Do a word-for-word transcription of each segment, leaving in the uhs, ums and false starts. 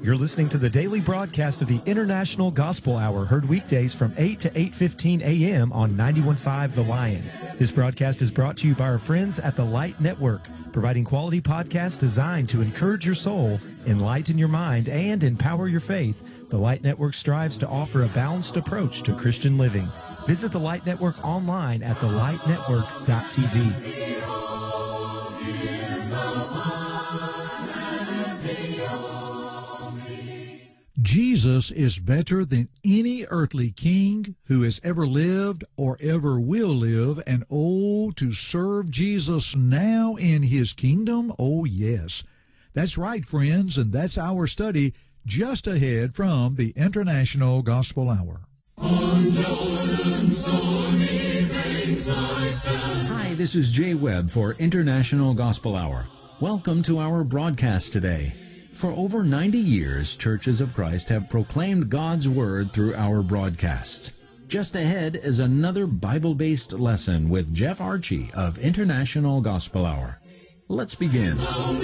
You're listening to the daily broadcast of the International Gospel Hour, heard weekdays from eight to eight fifteen a.m. on ninety-one point five The Lion. This broadcast is brought to you by our friends at the Light Network, providing quality podcasts designed to encourage your soul, enlighten your mind, and empower your faith. The Light Network strives to offer a balanced approach to Christian living. Visit the Light Network online at the light network dot t v. Jesus is better than any earthly king who has ever lived or ever will live, and oh, to serve Jesus now in his kingdom, oh yes. That's right, friends, and that's our study just ahead from the International Gospel Hour. On Jordan's stormy banks I stand. Hi, this is Jay Webb for International Gospel Hour. Welcome to our broadcast today. For over ninety years, Churches of Christ have proclaimed God's Word through our broadcasts. Just ahead is another Bible-based lesson with Jeff Archie of International Gospel Hour. Let's begin.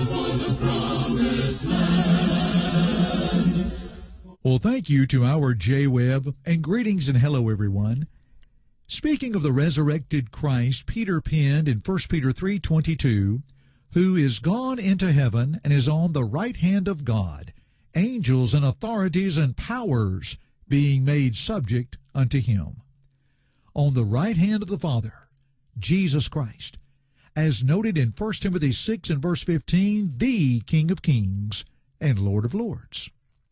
Well, thank you to our Jay Webb, and greetings and hello, everyone. Speaking of the resurrected Christ, Peter penned in First Peter three twenty-two, who is gone into heaven and is on the right hand of God, angels and authorities and powers being made subject unto him. On the right hand of the Father, Jesus Christ, as noted in First Timothy six and verse fifteen, the King of kings and Lord of lords.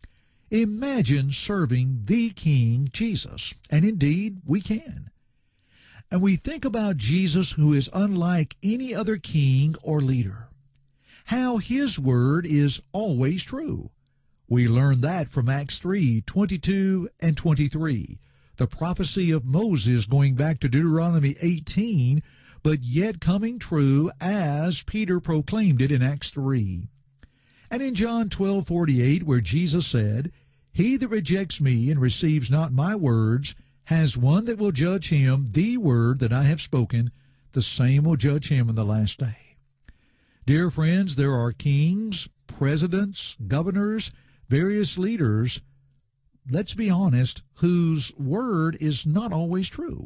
Imagine serving the King Jesus, and indeed we can. And we think about Jesus, who is unlike any other king or leader. How his word is always true. We learn that from Acts three twenty-two and twenty-three, the prophecy of Moses going back to Deuteronomy eighteen, but yet coming true as Peter proclaimed it in Acts three. And in John twelve forty-eight, where Jesus said, "He that rejects me and receives not my words has one that will judge him, the word that I have spoken, the same will judge him in the last day." Dear friends, there are kings, presidents, governors, various leaders, let's be honest, whose word is not always true.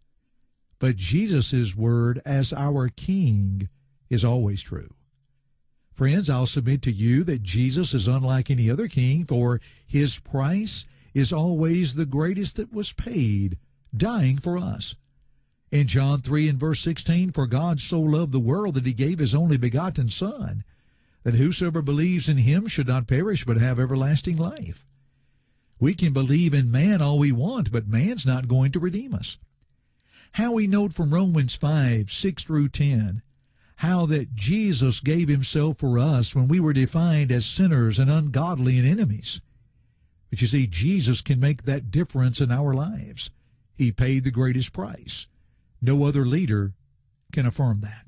But Jesus' word as our King is always true. Friends, I'll submit to you that Jesus is unlike any other king, for his price is always the greatest that was paid, dying for us. In John three and verse sixteen, "For God so loved the world that he gave his only begotten Son, that whosoever believes in him should not perish but have everlasting life." We can believe in man all we want, but man's not going to redeem us. How we note from Romans five, six through ten, how that Jesus gave himself for us when we were defined as sinners and ungodly and enemies. But you see, Jesus can make that difference in our lives. He paid the greatest price. No other leader can affirm that.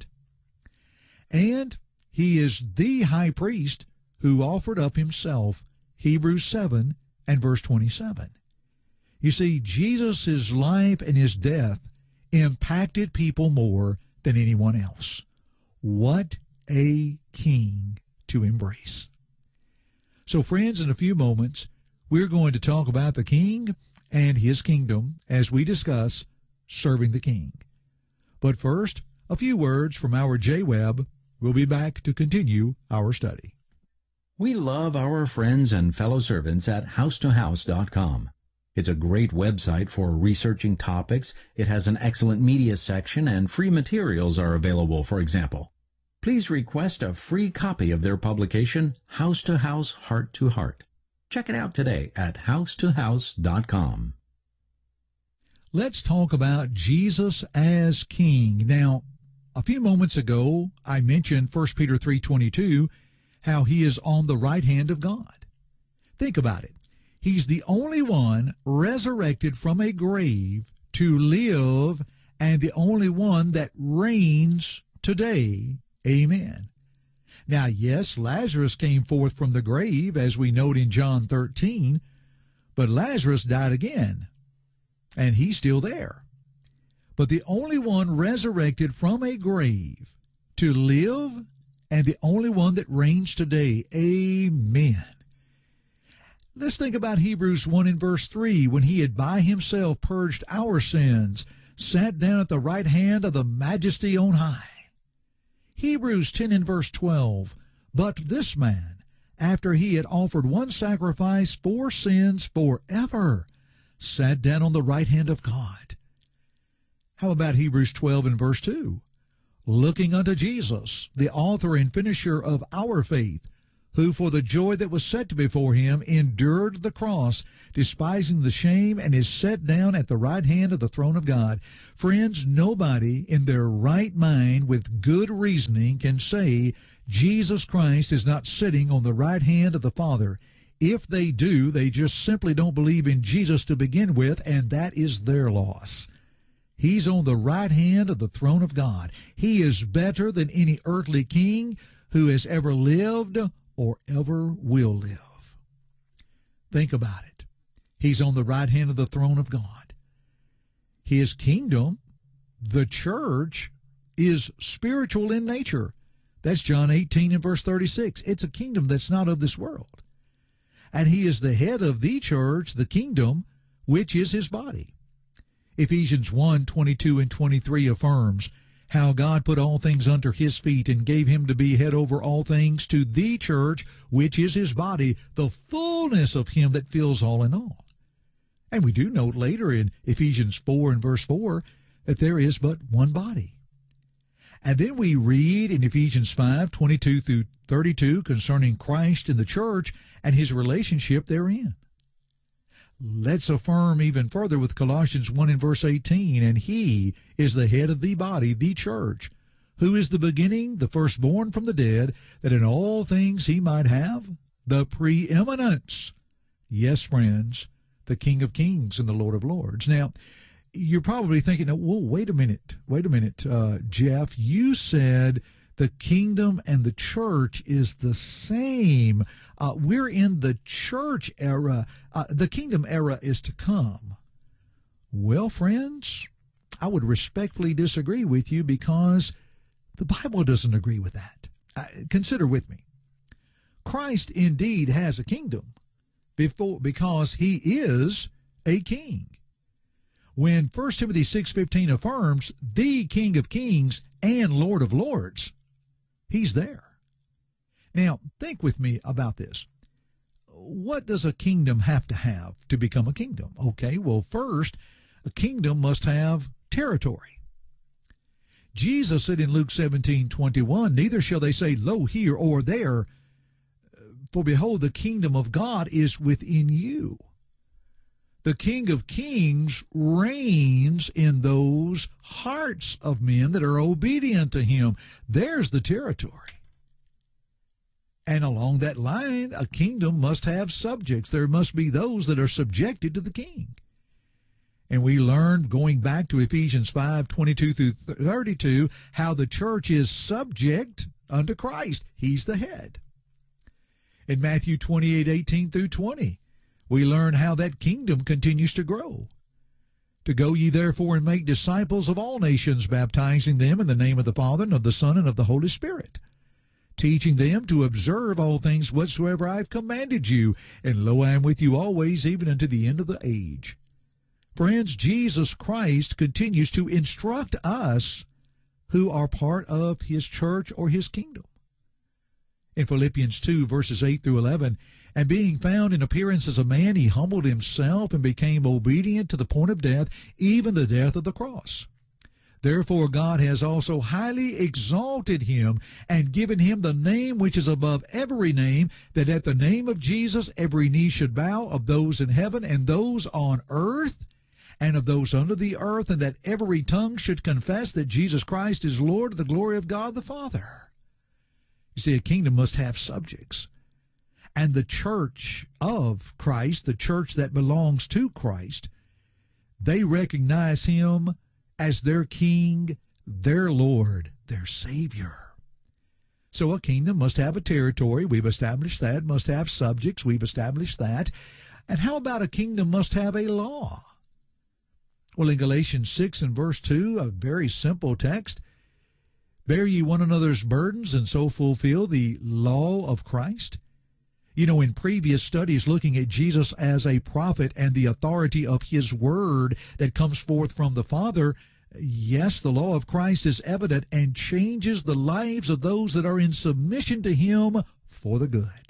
And he is the high priest who offered up himself, Hebrews seven and verse twenty-seven. You see, Jesus' life and his death impacted people more than anyone else. What a king to embrace. So, friends, in a few moments, we're going to talk about the King and his kingdom as we discuss serving the King. But first, a few words from our Jay Webb. We'll be back to continue our study. We love our friends and fellow servants at house to house dot com. It's a great website for researching topics. It has an excellent media section, and free materials are available, for example. Please request a free copy of their publication, House to House, Heart to Heart. Check it out today at house to house dot com. Let's talk about Jesus as King. Now, a few moments ago, I mentioned First Peter three twenty-two, how he is on the right hand of God. Think about it. He's the only one resurrected from a grave to live, and the only one that reigns today. Amen. Now, yes, Lazarus came forth from the grave, as we note in John thirteen, but Lazarus died again, and he's still there. But the only one resurrected from a grave to live, and the only one that reigns today. Amen. Let's think about Hebrews one and verse three, when he had by himself purged our sins, sat down at the right hand of the Majesty on high. Hebrews ten and verse twelve, but this man, after he had offered one sacrifice for sins forever, sat down on the right hand of God. How about Hebrews twelve and verse two? Looking unto Jesus, the author and finisher of our faith, who for the joy that was set before him endured the cross, despising the shame, and is set down at the right hand of the throne of God. Friends, nobody in their right mind with good reasoning can say Jesus Christ is not sitting on the right hand of the Father. If they do, they just simply don't believe in Jesus to begin with, and that is their loss. He's on the right hand of the throne of God. He is better than any earthly king who has ever lived or ever will live. Think about it. He's on the right hand of the throne of God. His kingdom, the church, is spiritual in nature. That's John eighteen and verse thirty-six. It's a kingdom that's not of this world. And he is the head of the church, the kingdom, which is his body. Ephesians one, twenty-two and twenty-three affirms how God put all things under his feet and gave him to be head over all things to the church, which is his body, the fullness of him that fills all in all. And we do note later in Ephesians four and verse four that there is but one body. And then we read in Ephesians five, twenty-two through thirty-two concerning Christ and the church and his relationship therein. Let's affirm even further with Colossians one and verse eighteen, and he is the head of the body, the church, who is the beginning, the firstborn from the dead, that in all things he might have the preeminence. Yes, friends, the King of Kings and the Lord of Lords. Now, you're probably thinking, well, wait a minute, wait a minute, uh, Jeff, you said the kingdom and the church is the same. Uh, we're in the church era. Uh, the kingdom era is to come. Well, friends, I would respectfully disagree with you because the Bible doesn't agree with that. Uh, consider with me. Christ indeed has a kingdom before, because he is a king. When First Timothy six fifteen affirms the King of Kings and Lord of Lords, he's there. Now, think with me about this. What does a kingdom have to have to become a kingdom? Okay, well, first, a kingdom must have territory. Jesus said in Luke seventeen twenty-one, neither shall they say, lo, here or there, for behold, the kingdom of God is within you. The King of Kings reigns in those hearts of men that are obedient to him. There's the territory. And along that line, a kingdom must have subjects. There must be those that are subjected to the king. And we learned, going back to Ephesians five, twenty-two through thirty-two, how the church is subject unto Christ. He's the head. In Matthew twenty-eight, eighteen through twenty, we learn how that kingdom continues to grow. To go ye therefore and make disciples of all nations, baptizing them in the name of the Father, and of the Son, and of the Holy Spirit, teaching them to observe all things whatsoever I have commanded you. And lo, I am with you always, even unto the end of the age. Friends, Jesus Christ continues to instruct us who are part of his church or his kingdom. In Philippians two, verses eight through eleven, and being found in appearance as a man, he humbled himself and became obedient to the point of death, even the death of the cross. Therefore God has also highly exalted him and given him the name which is above every name, that at the name of Jesus every knee should bow, of those in heaven and those on earth and of those under the earth, and that every tongue should confess that Jesus Christ is Lord, to the glory of God the Father. You see, a kingdom must have subjects. And the church of Christ, the church that belongs to Christ, they recognize him as their king, their Lord, their Savior. So a kingdom must have a territory. We've established that. Must have subjects. We've established that. And how about a kingdom must have a law? Well, in Galatians six and verse two, a very simple text, bear ye one another's burdens and so fulfill the law of Christ. You know, in previous studies looking at Jesus as a prophet and the authority of his word that comes forth from the Father, yes, the law of Christ is evident and changes the lives of those that are in submission to him for the good.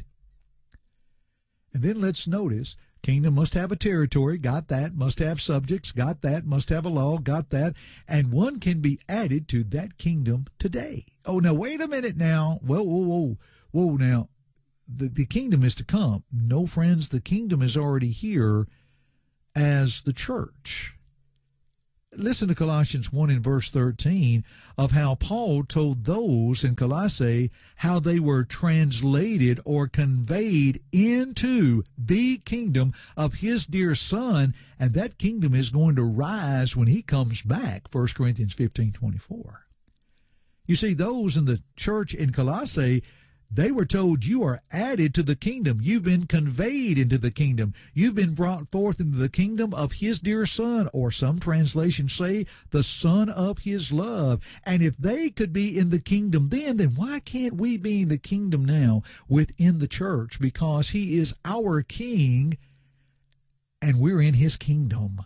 And then let's notice, kingdom must have a territory, got that, must have subjects, got that, must have a law, got that, and one can be added to that kingdom today. Oh, now, wait a minute now. Whoa, whoa, whoa, whoa, now. The, the kingdom is to come. No, friends, the kingdom is already here as the church. Listen to Colossians one in verse thirteen of how Paul told those in Colossae how they were translated or conveyed into the kingdom of his dear Son, and that kingdom is going to rise when he comes back, First Corinthians fifteen twenty-four. You see, those in the church in Colossae, they were told, you are added to the kingdom. You've been conveyed into the kingdom. You've been brought forth into the kingdom of his dear Son, or some translations say, the Son of his love. And if they could be in the kingdom then, then why can't we be in the kingdom now within the church? Because he is our king, and we're in his kingdom.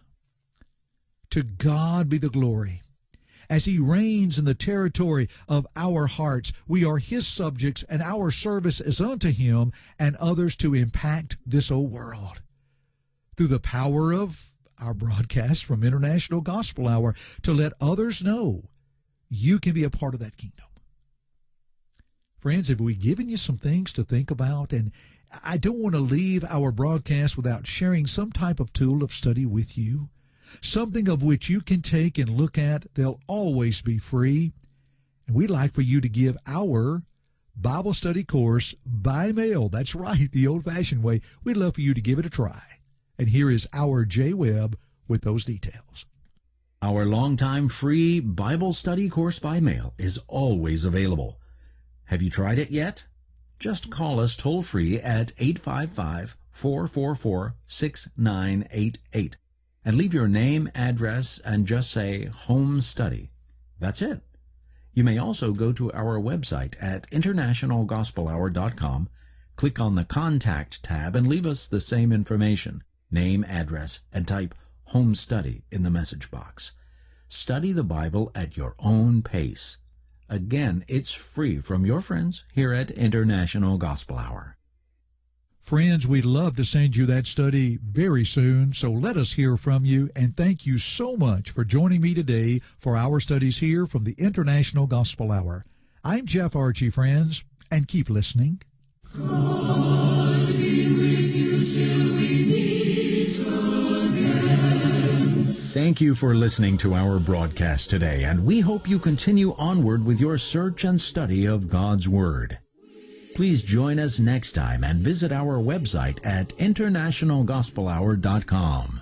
To God be the glory. As he reigns in the territory of our hearts, we are his subjects, and our service is unto him and others to impact this old world. Through the power of our broadcast from International Gospel Hour, to let others know you can be a part of that kingdom. Friends, have we given you some things to think about? And I don't want to leave our broadcast without sharing some type of tool of study with you. Something of which you can take and look at. They'll always be free. And we'd like for you to give our Bible study course by mail. That's right, the old-fashioned way. We'd love for you to give it a try. And here is our Jay Webb with those details. Our longtime free Bible study course by mail is always available. Have you tried it yet? Just call us toll-free at eight five five, four four four, six nine eight eight. And leave your name, address, and just say Home Study. That's it. You may also go to our website at international gospel hour dot com, click on the Contact tab, and leave us the same information, name, address, and type Home Study in the message box. Study the Bible at your own pace. Again, it's free from your friends here at International Gospel Hour. Friends, we'd love to send you that study very soon, so let us hear from you, and thank you so much for joining me today for our studies here from the International Gospel Hour. I'm Jeff Archie, friends, and keep listening. God be with you till we meet again. Thank you for listening to our broadcast today, and we hope you continue onward with your search and study of God's Word. Please join us next time and visit our website at international gospel hour dot com.